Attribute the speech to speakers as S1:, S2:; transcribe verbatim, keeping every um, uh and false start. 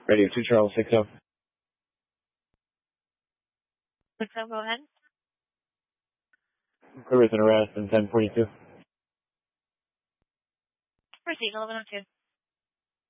S1: Radio two Charles six oh.
S2: six oh, go ahead.
S1: Clear with an arrest in ten forty-two.
S2: Proceed, eleven oh two.